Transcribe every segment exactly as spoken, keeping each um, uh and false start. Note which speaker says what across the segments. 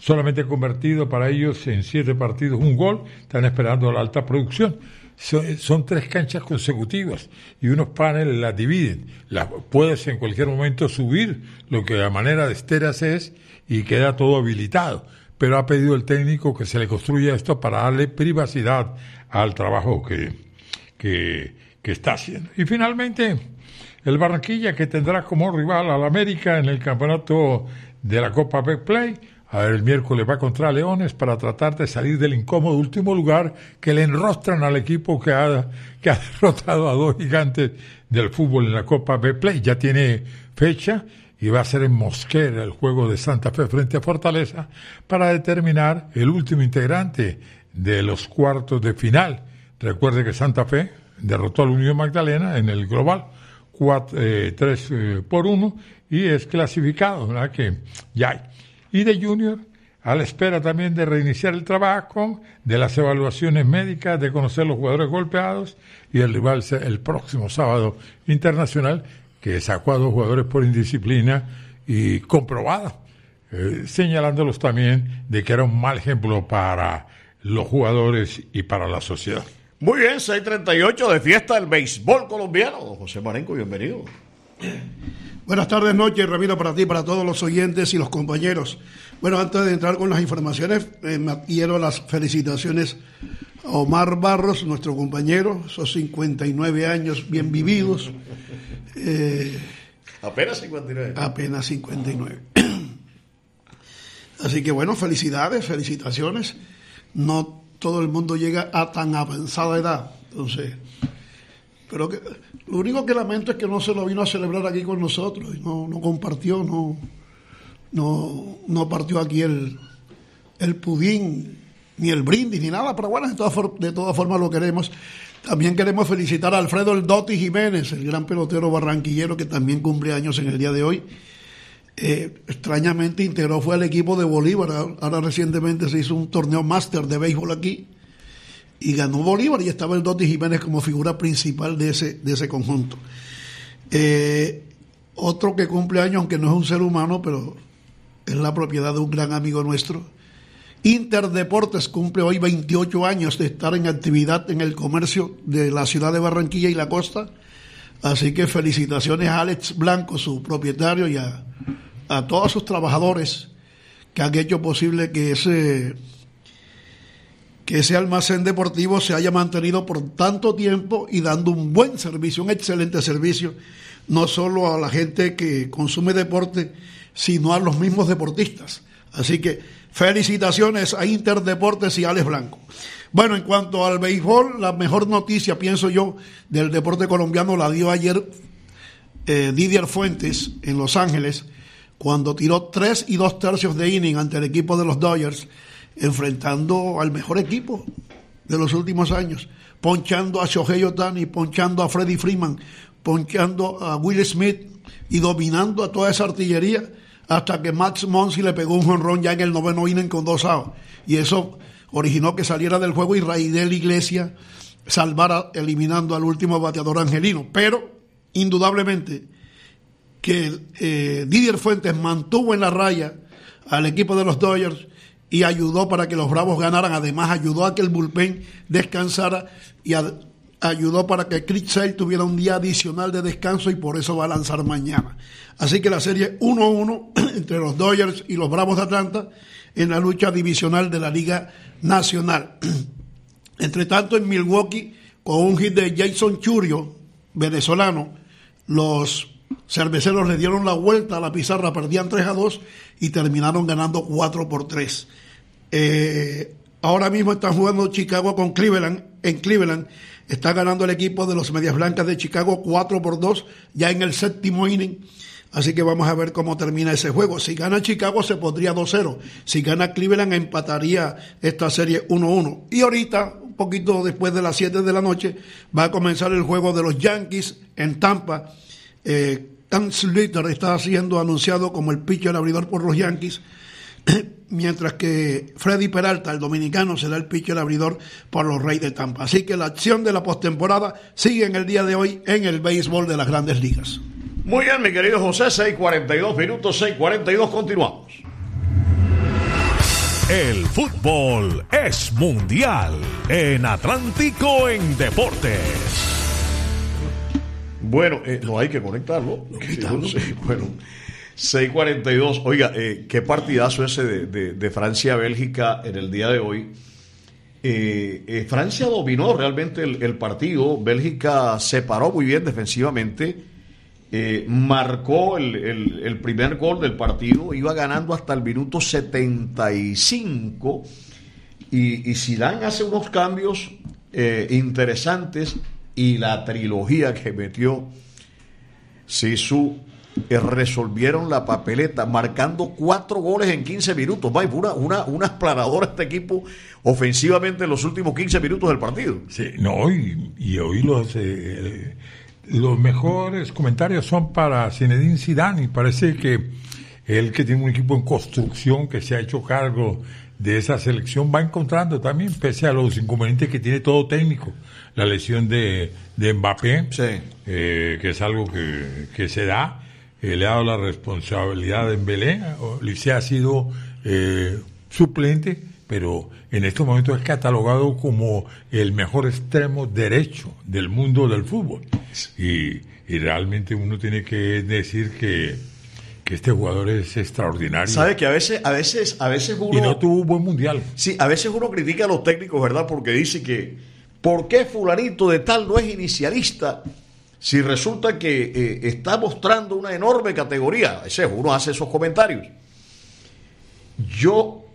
Speaker 1: solamente convertido para ellos en siete partidos un gol, están esperando la alta producción. Son, son tres canchas consecutivas y unos paneles las dividen. Las, puedes en cualquier momento subir lo que a manera de esteras es y queda todo habilitado, pero ha pedido el técnico que se le construya esto para darle privacidad al trabajo que, que, que está haciendo. Y finalmente, el Barranquilla, que tendrá como rival al América en el campeonato de la Copa Betplay. A ver, el miércoles va contra Leones para tratar de salir del incómodo último lugar que le enrostran al equipo que ha, que ha derrotado a dos gigantes del fútbol en la Copa Betplay. Ya tiene fecha y va a ser en Mosquera el juego de Santa Fe frente a Fortaleza para determinar el último integrante de los cuartos de final. Recuerde que Santa Fe derrotó a la Unión Magdalena en el global cuatro, eh, tres eh, por uno y es clasificado, ¿verdad? Que ya hay. Y de Junior, a la espera también de reiniciar el trabajo, de las evaluaciones médicas, de conocer los jugadores golpeados y el rival el próximo sábado internacional, que sacó a dos jugadores por indisciplina y comprobada, eh, señalándolos también de que era un mal ejemplo para los jugadores y para la sociedad.
Speaker 2: Muy bien, seis treinta y ocho de fiesta del béisbol colombiano. José Marenco, bienvenido.
Speaker 3: Buenas tardes, noches, Ramiro, para ti, para todos los oyentes y los compañeros. Bueno, antes de entrar con las informaciones, eh, me adhiero a las felicitaciones a Omar Barros, nuestro compañero, esos cincuenta y nueve años bien vividos. Eh,
Speaker 2: apenas cincuenta y nueve.
Speaker 3: Apenas cincuenta y nueve. Así que bueno, felicidades, felicitaciones. No todo el mundo llega a tan avanzada edad, entonces... Pero que, lo único que lamento es que no se lo vino a celebrar aquí con nosotros, no, no compartió, no, no, no partió aquí el, el pudín, ni el brindis, ni nada, pero bueno, de todas, for, de todas formas lo queremos. También queremos felicitar a Alfredo El Doti Jiménez, el gran pelotero barranquillero que también cumple años en el día de hoy. Eh, extrañamente integró, fue al equipo de Bolívar, ahora recientemente se hizo un torneo máster de béisbol aquí, y ganó Bolívar y estaba el Doti Jiménez como figura principal de ese, de ese conjunto. Eh, otro que cumple años, aunque no es un ser humano, pero es la propiedad de un gran amigo nuestro. Interdeportes cumple hoy veintiocho años de estar en actividad en el comercio de la ciudad de Barranquilla y la costa. Así que felicitaciones a Alex Blanco, su propietario, y a, a todos sus trabajadores que han hecho posible que ese... que ese almacén deportivo se haya mantenido por tanto tiempo y dando un buen servicio, un excelente servicio, no solo a la gente que consume deporte, sino a los mismos deportistas. Así que felicitaciones a Interdeportes y a Alex Blanco. Bueno, en cuanto al béisbol, la mejor noticia, pienso yo, del deporte colombiano la dio ayer eh, Didier Fuentes en Los Ángeles, cuando tiró tres y dos tercios de inning ante el equipo de los Dodgers, enfrentando al mejor equipo de los últimos años, ponchando a Shohei Ohtani, ponchando a Freddie Freeman, ponchando a Will Smith y dominando a toda esa artillería hasta que Max Muncy le pegó un jonrón ya en el noveno inning con dos outs, y eso originó que saliera del juego y Raidel Iglesias salvara eliminando al último bateador angelino. Pero indudablemente que eh, Didier Fuentes mantuvo en la raya al equipo de los Dodgers y ayudó para que los Bravos ganaran. Además ayudó a que el bullpen descansara y a, ayudó para que Chris Sale tuviera un día adicional de descanso, y por eso va a lanzar mañana. Así que la serie uno a uno entre los Dodgers y los Bravos de Atlanta en la lucha divisional de la Liga Nacional. Entre tanto, en Milwaukee, con un hit de Jason Churio, venezolano, los cerveceros le dieron la vuelta a la pizarra, perdían tres a dos y terminaron ganando cuatro por tres. Eh, ahora mismo están jugando Chicago con Cleveland. En Cleveland está ganando el equipo de los Medias Blancas de Chicago cuatro por dos, ya en el séptimo inning. Así que vamos a ver cómo termina ese juego. Si gana Chicago se pondría dos cero. Si gana Cleveland empataría esta serie uno a uno. Y ahorita, un poquito después de las siete de la noche, va a comenzar el juego de los Yankees en Tampa. Eh, Dan Slater está siendo anunciado como el pitcher abridor por los Yankees, mientras que Freddy Peralta, el dominicano, será el pitcher abridor por los Reyes de Tampa. Así que la acción de la postemporada sigue en el día de hoy en el béisbol de las Grandes Ligas.
Speaker 2: Muy bien, mi querido José, seis cuarenta y dos minutos, seis cuarenta y dos, continuamos.
Speaker 4: El fútbol es mundial en Atlántico en Deportes.
Speaker 2: Bueno, eh, no hay que conectarlo. Sí, sí, bueno, seis cuarenta y dos. Oiga, eh, qué partidazo ese de, de, de Francia-Bélgica en el día de hoy. Eh, eh, Francia dominó realmente el, el partido. Bélgica se paró muy bien defensivamente. Eh, marcó el, el, el primer gol del partido. Iba ganando hasta el minuto setenta y cinco. Y, y Zidane hace unos cambios eh, interesantes. Y la trilogía que metió Zizou eh, resolvieron la papeleta, marcando cuatro goles en quince minutos. Va, una, una, una explanadora este equipo ofensivamente en los últimos quince minutos del partido.
Speaker 1: Sí, no, y, y hoy los, eh, los mejores comentarios son para Zinedine Zidane, y parece que él, que tiene un equipo en construcción, que se ha hecho cargo de esa selección, va encontrando también, pese a los inconvenientes que tiene todo técnico, la lesión de, de Mbappé,
Speaker 2: sí.
Speaker 1: eh, que es algo que, que se da, eh, le ha dado la responsabilidad de Dembélé. Olise ha sido eh, suplente, pero en estos momentos es catalogado como el mejor extremo derecho del mundo del fútbol, y, y realmente uno tiene que decir que que este jugador es extraordinario.
Speaker 2: Sabe que a veces, a veces, a veces uno...
Speaker 1: Y no tuvo un buen mundial.
Speaker 2: Sí, a veces uno critica a los técnicos, ¿verdad? Porque dice que ¿por qué fulanito de tal no es inicialista si resulta que eh, está mostrando una enorme categoría? Ese, uno hace esos comentarios. Yo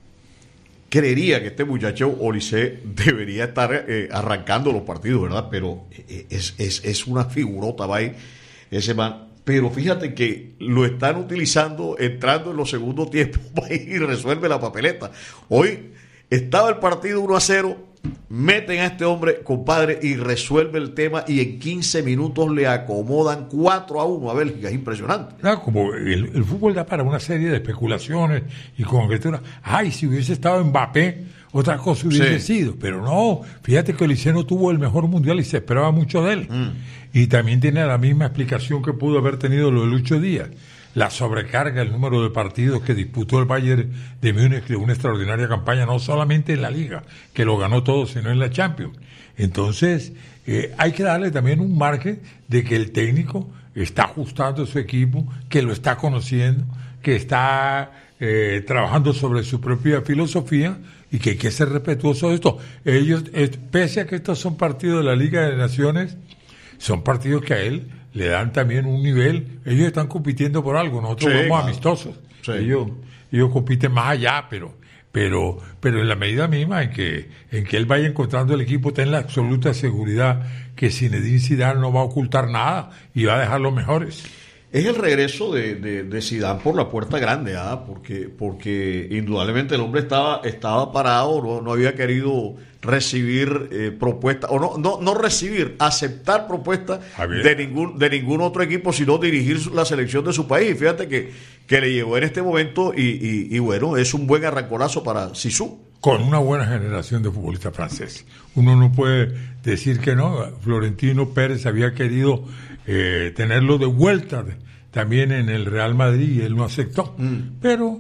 Speaker 2: creería que este muchacho Olise debería estar eh, arrancando los partidos, ¿verdad? Pero eh, es, es, es una figurota, va ahí, ese man. Pero fíjate que lo están utilizando entrando en los segundos tiempos y resuelve la papeleta. Hoy estaba el partido uno a cero, meten a este hombre, compadre, y resuelve el tema, y en quince minutos le acomodan cuatro a uno a Bélgica. Es impresionante.
Speaker 1: Claro, como el, el fútbol da para una serie de especulaciones y conjeturas. Ay, si hubiese estado Mbappé, otra cosa hubiese sí. sido. Pero no, fíjate que Olise no tuvo el mejor mundial y se esperaba mucho de él. Mm. Y también tiene la misma explicación que pudo haber tenido lo de Lucho Díaz. La sobrecarga, el número de partidos que disputó el Bayern de Múnich, de una extraordinaria campaña, no solamente en la Liga, que lo ganó todo, sino en la Champions. Entonces, eh, hay que darle también un margen de que el técnico está ajustando su equipo, que lo está conociendo, que está eh, trabajando sobre su propia filosofía, y que hay que ser respetuoso de esto. Ellos, eh, pese a que estos son partidos de la Liga de Naciones, son partidos que a él le dan también un nivel. Ellos están compitiendo por algo, nosotros sí, somos claro. amistosos. Sí. Ellos, ellos compiten más allá, pero pero pero en la medida misma en que en que él vaya encontrando el equipo, ten la absoluta seguridad que Zinedine Zidane no va a ocultar nada y va a dejar los mejores.
Speaker 2: Es el regreso de, de, de Zidane por la puerta grande, ¿ah? porque porque indudablemente el hombre estaba estaba parado, no, no había querido recibir eh, propuestas, o no, no no recibir, aceptar propuestas de ningún de ningún otro equipo, sino dirigir la selección de su país. Y fíjate que, que le llegó en este momento y, y, y bueno, es un buen arranconazo para Zizou.
Speaker 1: Con una buena generación de futbolistas franceses. Uno no puede decir que no. Florentino Pérez había querido eh, tenerlo de vuelta de, también en el Real Madrid, y él no aceptó. Mm. Pero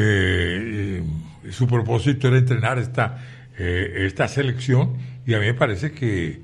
Speaker 1: eh, eh, su propósito era entrenar esta, eh, esta selección, y a mí me parece que,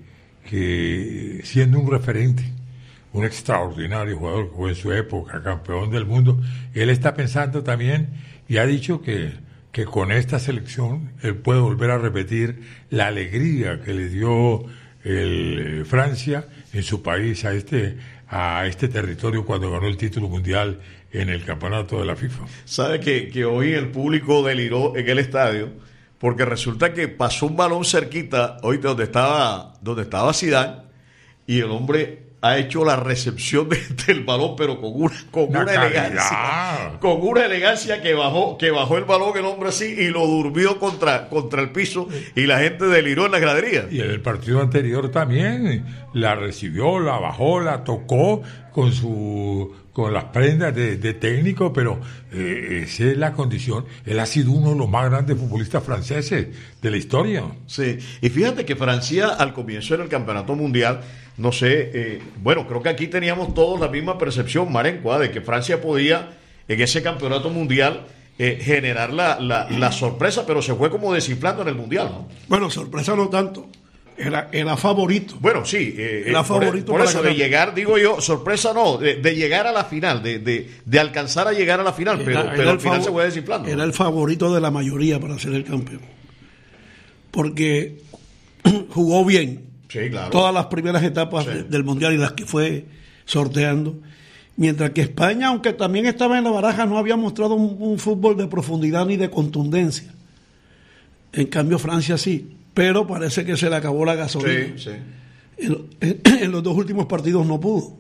Speaker 1: que siendo un referente, un extraordinario jugador que fue en su época campeón del mundo, él está pensando también y ha dicho que que con esta selección él puede volver a repetir la alegría que le dio el, eh, Francia en su país a este a este territorio cuando ganó el título mundial en el campeonato de la FIFA.
Speaker 2: Sabe que, que hoy el público deliró en el estadio porque resulta que pasó un balón cerquita, hoy donde estaba donde estaba Zidane, y el hombre ha hecho la recepción de, del balón, pero con una, con una, una elegancia, con una elegancia que bajó, que bajó el balón el hombre así y lo durmió contra, contra el piso, y la gente deliró en la gradería.
Speaker 1: Y en el partido anterior también la recibió, la bajó, la tocó con su con las prendas de, de técnico, pero eh, esa es la condición. Él ha sido uno de los más grandes futbolistas franceses de la historia.
Speaker 2: Sí, y fíjate que Francia al comienzo en el campeonato mundial, no sé, eh, bueno, creo que aquí teníamos todos la misma percepción, Marenco, ¿eh? de que Francia podía en ese campeonato mundial eh, generar la, la, la sorpresa, pero se fue como desinflando en el Mundial, ¿no?
Speaker 3: Bueno, sorpresa no tanto. Era, era favorito.
Speaker 2: Bueno, sí. Eh,
Speaker 3: era
Speaker 2: eh,
Speaker 3: favorito.
Speaker 2: Por, por eso,
Speaker 3: ganar.
Speaker 2: de llegar, digo yo, sorpresa no, de, de llegar a la final, de, de, de alcanzar a llegar a la final, pero,
Speaker 3: era,
Speaker 2: pero
Speaker 3: era
Speaker 2: al final
Speaker 3: favor,
Speaker 2: se fue desinflando.
Speaker 3: Era el favorito de la mayoría para ser el campeón. Porque jugó bien.
Speaker 2: Sí, claro.
Speaker 3: Todas las primeras etapas sí. de, del Mundial y las que fue sorteando. Mientras que España, aunque también estaba en la baraja, no había mostrado un, un fútbol de profundidad ni de contundencia. En cambio, Francia sí. Pero parece que se le acabó la gasolina.
Speaker 2: Sí, sí.
Speaker 3: En, en, en los dos últimos partidos no pudo.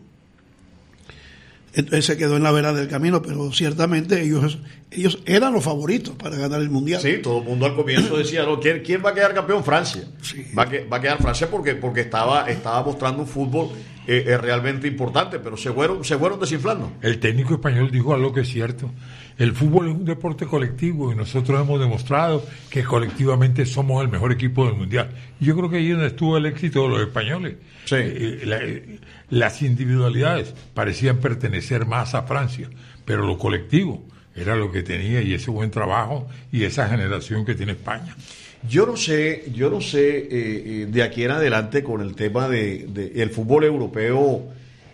Speaker 3: Entonces se quedó en la vera del camino, pero ciertamente ellos ellos eran los favoritos para ganar el Mundial.
Speaker 2: Sí, todo el mundo al comienzo decía, no, ¿quién, quién va a quedar campeón? Francia.
Speaker 3: Sí.
Speaker 2: Va, a que, va a quedar Francia porque, porque estaba, estaba mostrando un fútbol eh, eh, realmente importante, pero se fueron, se fueron desinflando.
Speaker 1: El técnico español dijo algo que es cierto. El fútbol es un deporte colectivo y nosotros hemos demostrado que colectivamente somos el mejor equipo del Mundial. Y yo creo que ahí es donde estuvo el éxito de los españoles.
Speaker 2: Sí.
Speaker 1: Eh, la, eh, las individualidades parecían pertenecer más a Francia, pero lo colectivo era lo que tenía, y ese buen trabajo y esa generación que tiene España.
Speaker 2: Yo no sé, yo no sé eh, eh, de aquí en adelante con el tema de, de el fútbol europeo.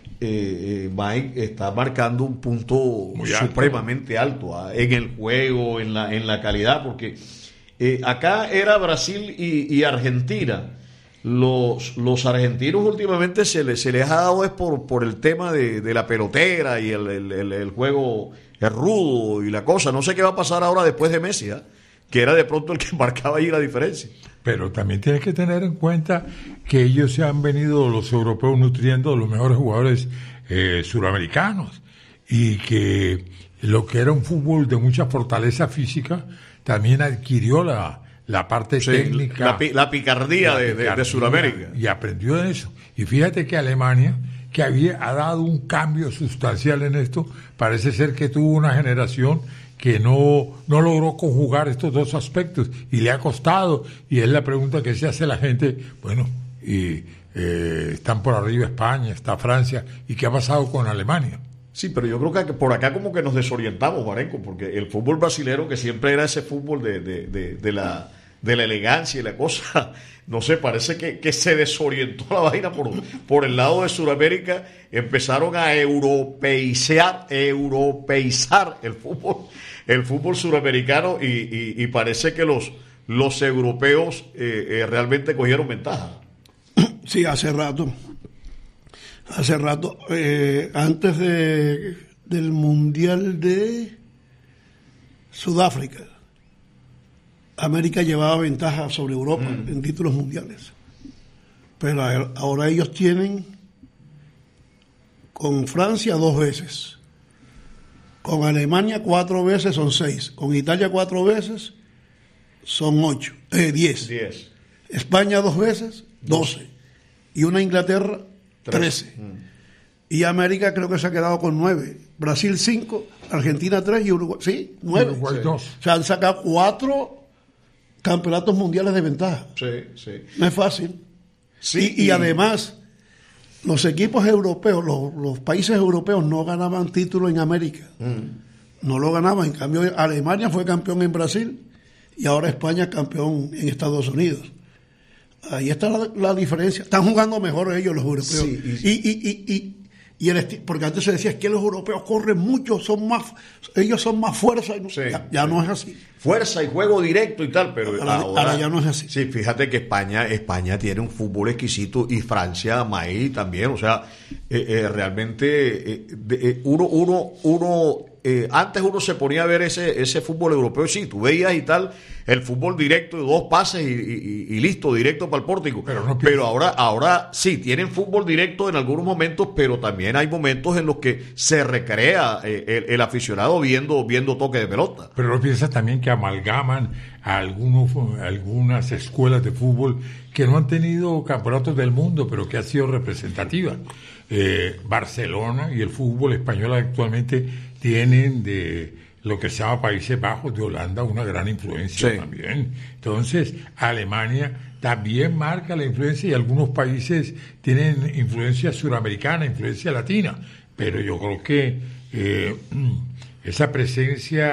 Speaker 2: Eh, Mike está marcando un punto muy supremamente alto, alto ¿eh? en el juego, en la, en la calidad, porque eh, acá era Brasil y, y Argentina. Los, los argentinos últimamente se les, se les ha dado es por, por el tema de, de la pelotera y el, el, el, el juego es rudo y la cosa. No sé qué va a pasar ahora después de Messi, ¿eh? que era de pronto el que marcaba ahí la diferencia.
Speaker 1: Pero también tienes que tener en cuenta que ellos se han venido, los europeos, nutriendo de los mejores jugadores eh, suramericanos, y que lo que era un fútbol de mucha fortaleza física también adquirió la, la parte sí, técnica.
Speaker 2: La, la picardía, la de, picardía de, de Sudamérica.
Speaker 1: Y aprendió de eso. Y fíjate que Alemania, que había, ha dado un cambio sustancial en esto, parece ser que tuvo una generación que no, no logró conjugar estos dos aspectos y le ha costado, y es la pregunta que se hace la gente. Bueno, y eh, están por arriba España, está Francia, ¿y qué ha pasado con Alemania?
Speaker 2: Sí, pero yo creo que por acá como que nos desorientamos, Marenco, porque el fútbol brasilero, que siempre era ese fútbol de, de, de, de, la, de la elegancia y la cosa, no sé, parece que, que se desorientó la vaina por, por el lado de Sudamérica. Empezaron a europeizar, europeizar el fútbol, el fútbol suramericano, y, y, y parece que los, los europeos eh, eh, realmente cogieron ventaja.
Speaker 3: Sí, hace rato. Hace rato, eh, antes de, del Mundial de Sudáfrica, América llevaba ventaja sobre Europa mm. en títulos mundiales. Pero ahora ellos tienen con Francia dos veces, con Alemania cuatro veces, son seis, con Italia cuatro veces, son ocho, eh, diez.
Speaker 2: diez.
Speaker 3: España dos veces, doce. Y una Inglaterra, trece. Mm. Y América creo que se ha quedado con nueve. Brasil cinco, Argentina tres y Uruguay, sí, nueve.
Speaker 1: Uruguay dos.
Speaker 3: O sea, han sacado cuatro campeonatos mundiales de ventaja.
Speaker 2: Sí, sí.
Speaker 3: No es fácil.
Speaker 2: Sí,
Speaker 3: y, y,
Speaker 2: y
Speaker 3: además, los equipos europeos, los, los países europeos no ganaban título en América. Mm. No lo ganaban. En cambio, Alemania fue campeón en Brasil y ahora España campeón en Estados Unidos. Ahí está la, la diferencia. Están jugando mejor ellos, los europeos.
Speaker 2: Sí, y,
Speaker 3: y, y, y, y, y el esti- porque antes se decía es que los europeos corren mucho, son más, ellos son más fuerza. Y no,
Speaker 2: sí,
Speaker 3: ya ya
Speaker 2: sí.
Speaker 3: no es así.
Speaker 2: Fuerza y juego directo y tal, pero
Speaker 3: ahora,
Speaker 2: ahora,
Speaker 3: ahora ya no es así.
Speaker 2: Sí, fíjate que España, España tiene un fútbol exquisito, y Francia, Maí también. O sea, eh, eh, realmente eh, de, eh, uno, uno, uno eh, antes uno se ponía a ver ese, ese fútbol europeo, sí, tú veías y tal, el fútbol directo de dos pases y, y, y listo, directo para el pórtico.
Speaker 1: Pero, no
Speaker 2: pero ahora, ahora sí, tienen fútbol directo en algunos momentos, pero también hay momentos en los que se recrea eh, el, el aficionado viendo, viendo toque de pelota.
Speaker 1: Pero no piensas también que amalgaman a algunos, algunas escuelas de fútbol que no han tenido campeonatos del mundo, pero que ha sido representativa. Eh, Barcelona y el fútbol español actualmente tienen de lo que se llama Países Bajos, de Holanda, una gran influencia sí. también. Entonces, Alemania también marca la influencia, y algunos países tienen influencia suramericana, influencia latina. Pero yo creo que eh, esa presencia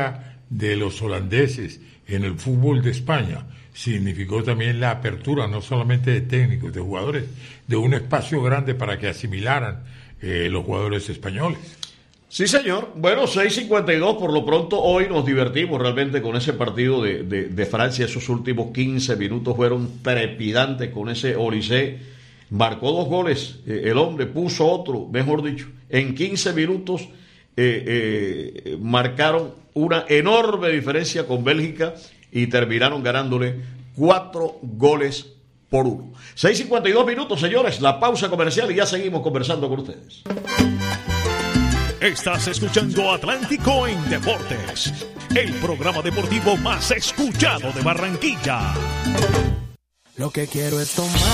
Speaker 1: de los holandeses en el fútbol de España significó también la apertura no solamente de técnicos, de jugadores, de un espacio grande para que asimilaran eh, los jugadores españoles.
Speaker 2: Sí, señor. Bueno, seis cincuenta y dos, por lo pronto hoy nos divertimos realmente con ese partido de, de, de Francia. Esos últimos quince minutos fueron trepidantes con ese Olise. Marcó dos goles, eh, el hombre puso otro, mejor dicho. En quince minutos eh, eh, marcaron una enorme diferencia con Bélgica y terminaron ganándole cuatro goles por uno. seis cincuenta y dos minutos, señores, la pausa comercial y ya seguimos conversando con ustedes.
Speaker 4: Estás escuchando Atlántico en Deportes, el programa deportivo más escuchado de Barranquilla.
Speaker 5: Lo que quiero es tomar